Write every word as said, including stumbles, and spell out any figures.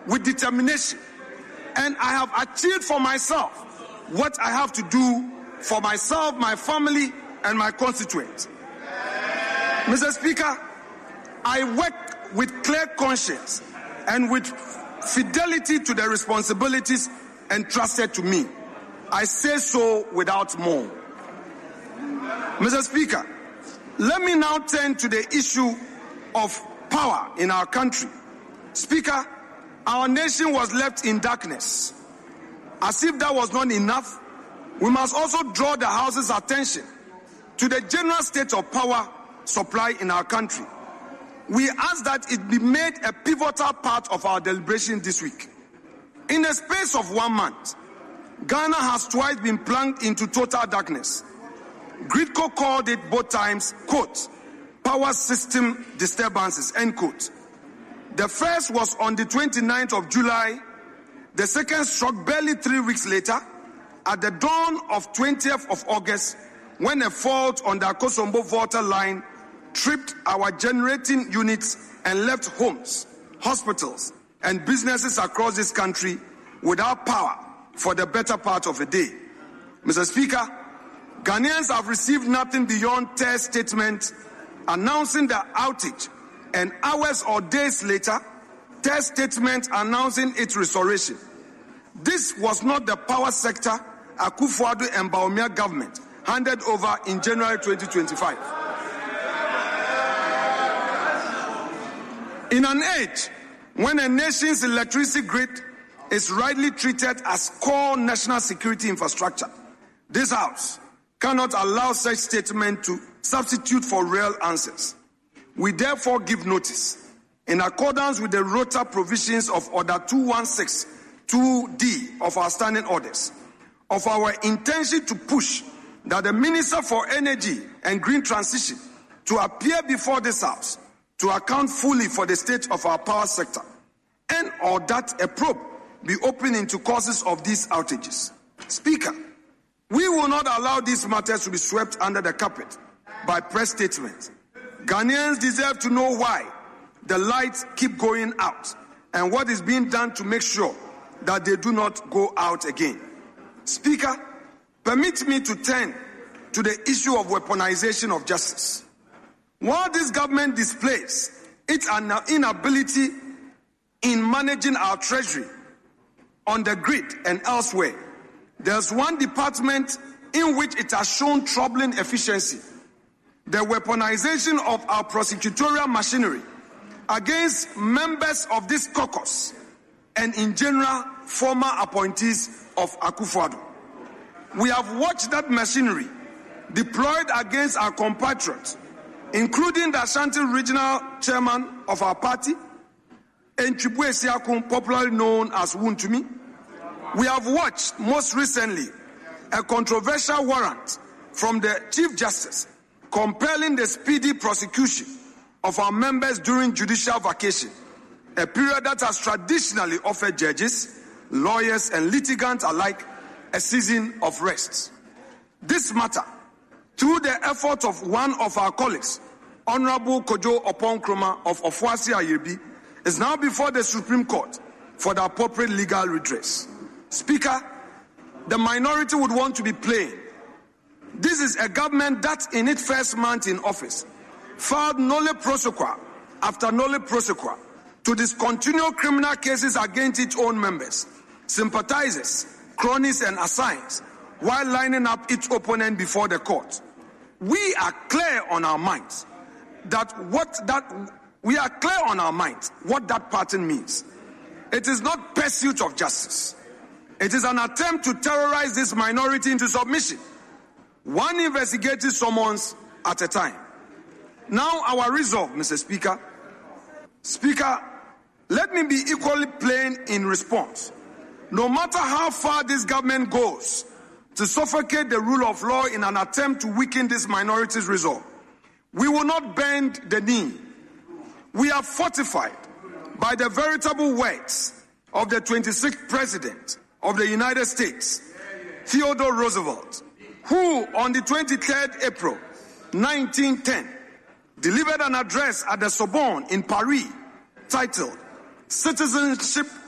with determination, and I have achieved for myself what I have to do for myself, my family, and my constituents. Mister Speaker, I work with clear conscience and with fidelity to the responsibilities entrusted to me. I say so without more. Mister Speaker, let me now turn to the issue of power in our country. Speaker, our nation was left in darkness. As if that was not enough, we must also draw the House's attention to the general state of power supply in our country. We ask that it be made a pivotal part of our deliberation this week. In the space of one month, Ghana has twice been plunged into total darkness. Gridco called it both times, quote, power system disturbances, end quote. The first was on the twenty-ninth of July. The second struck barely three weeks later at the dawn of twentieth of August, when a fault on the Akosombo Volta line tripped our generating units and left homes, hospitals, and businesses across this country without power for the better part of a day. Mister Speaker, Ghanaians have received nothing beyond tear statements announcing the outage, and hours or days later, tear statements announcing its restoration. This was not the power sector Akufo-Addo and Bawumia government handed over in January twenty twenty-five. In an age when a nation's electricity grid is rightly treated as core national security infrastructure, this House cannot allow such statement to substitute for real answers. We therefore give notice, in accordance with the rota provisions of Order two one six two D of our standing orders, of our intention to push that the Minister for Energy and Green Transition to appear before this House to account fully for the state of our power sector, and or that a probe be opened into causes of these outages. Speaker, we will not allow these matters to be swept under the carpet by press statements. Ghanaians deserve to know why the lights keep going out and what is being done to make sure that they do not go out again. Speaker, permit me to turn to the issue of weaponization of justice. While this government displays its inability in managing our treasury on the grid and elsewhere, there's one department in which it has shown troubling efficiency: the weaponization of our prosecutorial machinery against members of this caucus and, in general, former appointees of Akufo-Addo. We have watched that machinery deployed against our compatriots, including the Ashanti Regional Chairman of our party, Enchibwe Siakun, popularly known as Wuntumi. We have watched, most recently, a controversial warrant from the Chief Justice compelling the speedy prosecution of our members during judicial vacation, a period that has traditionally offered judges, lawyers, and litigants alike a season of rest. This matter, through the effort of one of our colleagues, Honorable Kojo Opon-Kroma of Ofuasi Ayerbi, is now before the Supreme Court for the appropriate legal redress. Speaker, the minority would want to be plain. This is a government that, in its first month in office, filed nolle prosequa after nolle prosequa to discontinue criminal cases against its own members, sympathizers, cronies, and assigns, while lining up its opponent before the court. We are clear on our minds that what that we are clear on our minds what that pattern means. It is not pursuit of justice. It is an attempt to terrorize this minority into submission, one investigative summons at a time. Now our resolve, Mister Speaker. Speaker, let me be equally plain in response. No matter how far this government goes to suffocate the rule of law in an attempt to weaken this minority's resolve, we will not bend the knee. We are fortified by the veritable words of the twenty-sixth President of the United States, Theodore Roosevelt, who on the twenty-third of April nineteen ten delivered an address at the Sorbonne in Paris titled "Citizenship